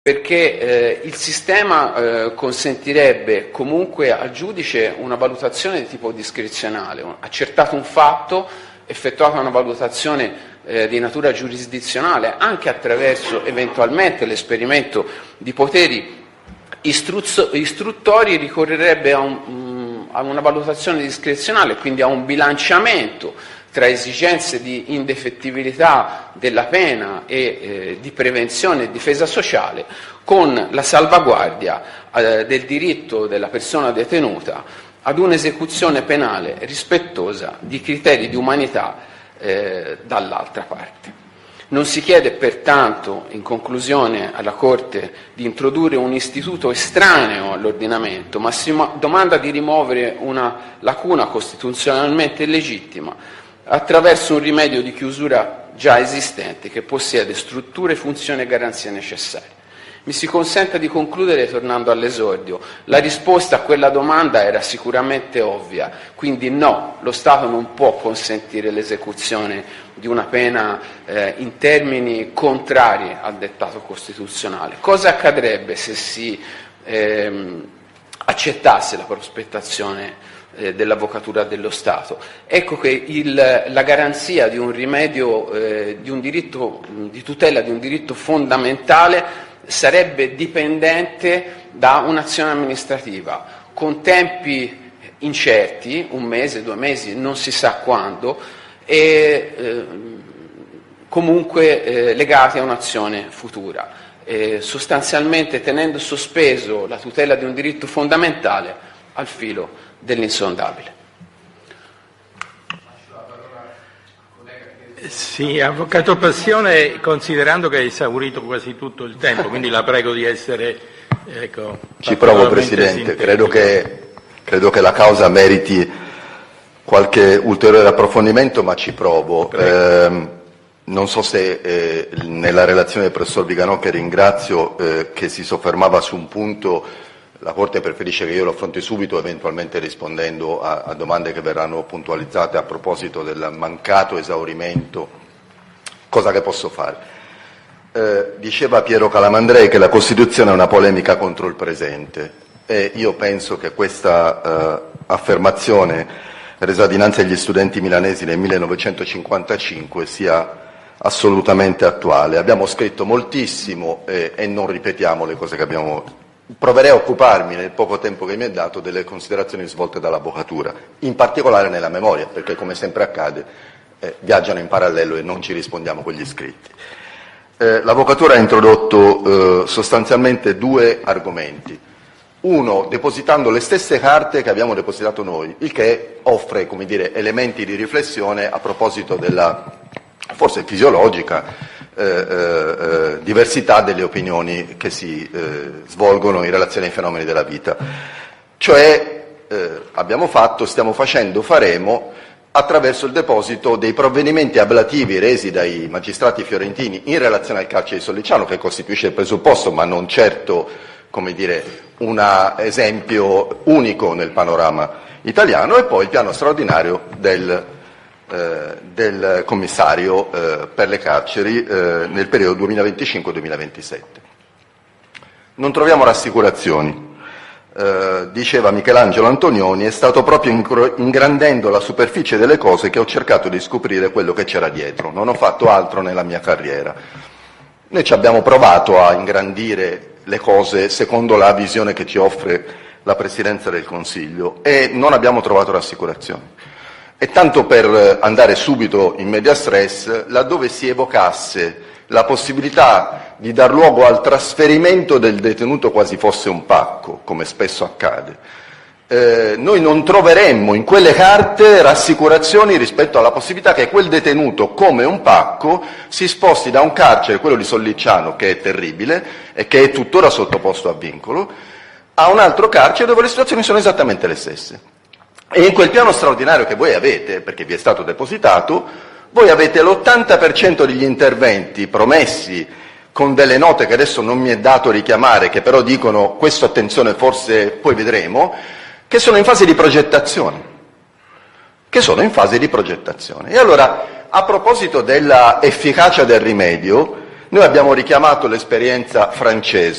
perché il sistema consentirebbe comunque al giudice una valutazione di tipo discrezionale, accertato un fatto, effettuata una valutazione di natura giurisdizionale, anche attraverso eventualmente l'esperimento di poteri istruttori, ricorrerebbe a una valutazione discrezionale, quindi a un bilanciamento tra esigenze di indefettibilità della pena e di prevenzione e difesa sociale, con la salvaguardia del diritto della persona detenuta ad un'esecuzione penale rispettosa di criteri di umanità dall'altra parte. Non si chiede pertanto, in conclusione, alla Corte di introdurre un istituto estraneo all'ordinamento, ma si domanda di rimuovere una lacuna costituzionalmente legittima attraverso un rimedio di chiusura già esistente che possiede strutture, funzioni e garanzie necessarie. Mi si consenta di concludere tornando all'esordio. La risposta a quella domanda era sicuramente ovvia, quindi no, lo Stato non può consentire l'esecuzione di una pena in termini contrari al dettato costituzionale. Cosa accadrebbe se si accettasse la prospettazione dell'Avvocatura dello Stato? Ecco che la garanzia di un rimedio, di un diritto, di tutela di un diritto fondamentale sarebbe dipendente da un'azione amministrativa con tempi incerti, 1 mese, 2 mesi, non si sa quando, e comunque legati a un'azione futura, sostanzialmente tenendo sospeso la tutela di un diritto fondamentale al filo dell'insondabile. Sì, Avvocato Passione, considerando che hai esaurito quasi tutto il tempo, quindi la prego di essere Ci provo, Presidente. Credo che la causa meriti qualche ulteriore approfondimento, ma ci provo. Non so se nella relazione del professor Viganò, che ringrazio, che si soffermava su un punto, la Corte preferisce che io lo affronti subito, eventualmente rispondendo a domande che verranno puntualizzate a proposito del mancato esaurimento, cosa che posso fare. Diceva Piero Calamandrei che la Costituzione è una polemica contro il presente, e io penso che questa affermazione resa dinanzi agli studenti milanesi nel 1955 sia assolutamente attuale. Abbiamo scritto moltissimo e non ripetiamo le cose che abbiamo. Proverei a occuparmi, nel poco tempo che mi è dato, delle considerazioni svolte dall'Avvocatura, in particolare nella memoria, perché come sempre accade viaggiano in parallelo e non ci rispondiamo con gli iscritti. L'Avvocatura ha introdotto sostanzialmente 2 argomenti. Uno, depositando le stesse carte che abbiamo depositato noi, il che offre, come dire, elementi di riflessione a proposito della forse fisiologica diversità delle opinioni che si svolgono in relazione ai fenomeni della vita. Cioè abbiamo fatto, stiamo facendo, faremo attraverso il deposito dei provvedimenti ablativi resi dai magistrati fiorentini in relazione al carcere di Sollicciano, che costituisce il presupposto, ma non certo, come dire, un esempio unico nel panorama italiano, e poi il piano straordinario del commissario per le carceri nel periodo 2025-2027. Non troviamo rassicurazioni. Diceva Michelangelo Antonioni, è stato proprio ingrandendo la superficie delle cose che ho cercato di scoprire quello che c'era dietro. Non ho fatto altro nella mia carriera. Noi ci abbiamo provato a ingrandire le cose secondo la visione che ci offre la Presidenza del Consiglio e non abbiamo trovato rassicurazioni. E tanto per andare subito in media stress, laddove si evocasse la possibilità di dar luogo al trasferimento del detenuto quasi fosse un pacco, come spesso accade, noi non troveremmo in quelle carte rassicurazioni rispetto alla possibilità che quel detenuto, come un pacco, si sposti da un carcere, quello di Sollicciano, che è terribile e che è tuttora sottoposto a vincolo, a un altro carcere dove le situazioni sono esattamente le stesse. E in quel piano straordinario che voi avete, perché vi è stato depositato, voi avete l'80% degli interventi promessi con delle note che adesso non mi è dato richiamare, che però dicono questo attenzione forse poi vedremo, che sono in fase di progettazione. E allora, a proposito della efficacia del rimedio, noi abbiamo richiamato l'esperienza francese.